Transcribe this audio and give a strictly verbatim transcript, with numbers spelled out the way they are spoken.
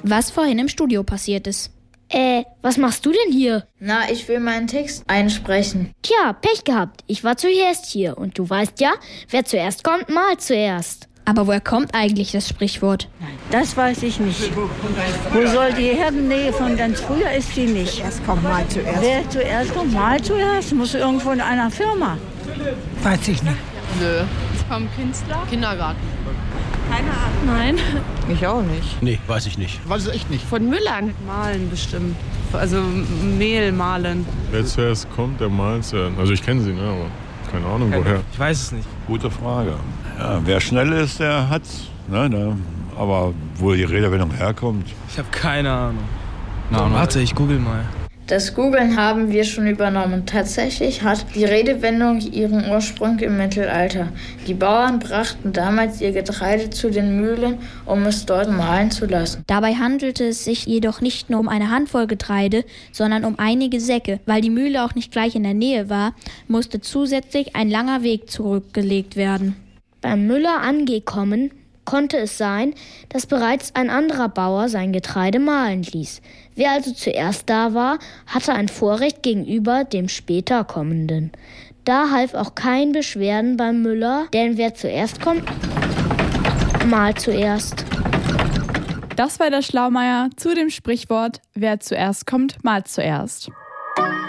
was vorhin im Studio passiert ist. Äh, was machst du denn hier? Na, ich will meinen Text einsprechen. Tja, Pech gehabt. Ich war zuerst hier. Und du weißt ja, wer zuerst kommt, malt zuerst. Aber woher kommt eigentlich das Sprichwort? Das weiß ich nicht. Wo soll die Herdennähe von ganz früher ist die nicht. Erst kommt mal zuerst. Wer zuerst kommt, mal zuerst. Muss irgendwo in einer Firma. Weiß ich nicht. Nö. Vom Künstler? Kindergarten. Keine Ahnung. Nein. Ich auch nicht. Nee, weiß ich nicht. Weiß es echt nicht. Von Müllern. Malen bestimmt. Also Mehl malen. Wer zuerst kommt, der malt zuerst. Also ich kenne sie, ne, aber keine Ahnung woher. Ich weiß es nicht. Gute Frage. Ja, wer schnell ist, der hat's. Ne, ne? Aber wo die Redewendung herkommt. Ich habe keine Ahnung. Na, warte, ich google mal. Das Googlen haben wir schon übernommen. Tatsächlich hat die Redewendung ihren Ursprung im Mittelalter. Die Bauern brachten damals ihr Getreide zu den Mühlen, um es dort mahlen zu lassen. Dabei handelte es sich jedoch nicht nur um eine Handvoll Getreide, sondern um einige Säcke. Weil die Mühle auch nicht gleich in der Nähe war, musste zusätzlich ein langer Weg zurückgelegt werden. Beim Müller angekommen, konnte es sein, dass bereits ein anderer Bauer sein Getreide mahlen ließ. Wer also zuerst da war, hatte ein Vorrecht gegenüber dem später kommenden. Da half auch kein Beschwerden beim Müller, denn wer zuerst kommt, mahlt zuerst. Das war der Schlaumeier zu dem Sprichwort, wer zuerst kommt, mahlt zuerst.